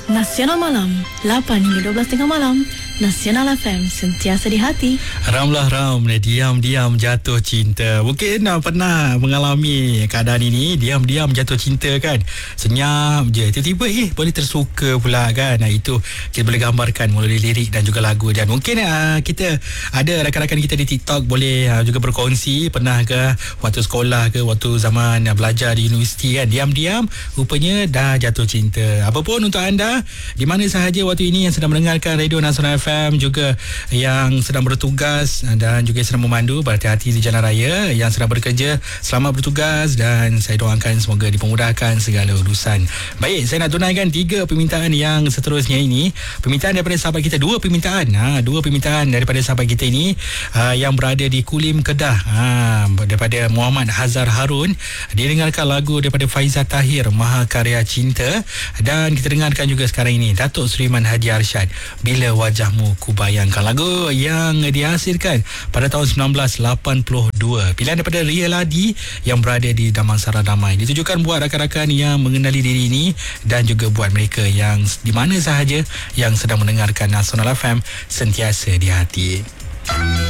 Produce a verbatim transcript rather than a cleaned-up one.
Nasional Malam, lapan hingga dua belas tengah malam. Nasional F M, sentiasa di hati. Ramlah Ram, diam-diam jatuh cinta. Mungkin uh, pernah mengalami keadaan ini, diam-diam jatuh cinta kan. Senyap je, tiba-tiba eh boleh tersuka pula kan. Nah, itu kita boleh gambarkan melalui lirik dan juga lagu. Dan mungkin uh, kita ada rakan-rakan kita di TikTok boleh uh, juga berkongsi, pernah ke waktu sekolah ke waktu zaman uh, belajar di universiti kan, diam-diam rupanya dah jatuh cinta. Apapun untuk anda di mana sahaja waktu ini yang sedang mendengarkan Radio Nasional F M, juga yang sedang bertugas dan juga sedang memandu, berhati-hati di jalan raya, yang sedang bekerja, selamat bertugas dan saya doakan semoga dipermudahkan segala urusan. Baik, saya nak tunaikan tiga permintaan yang seterusnya ini. Permintaan daripada sahabat kita, dua permintaan ha, dua permintaan daripada sahabat kita ini ha, yang berada di Kulim, Kedah, ha, daripada Muhammad Hazar Harun. Dia dengarkan lagu daripada Faizah Tahir, Mahakarya Cinta, dan kita dengarkan juga sekarang ini Datuk Suriman Haji Arsyad, Bila Wajahmu Ku Bayangkan, lagu yang dihasilkan pada tahun sembilan belas lapan puluh dua. Pilihan daripada Ria Ladi yang berada di Damansara Damai, ditujukan buat rakan-rakan yang mengenali diri ini dan juga buat mereka yang di mana sahaja yang sedang mendengarkan Nasional F M, sentiasa di hati.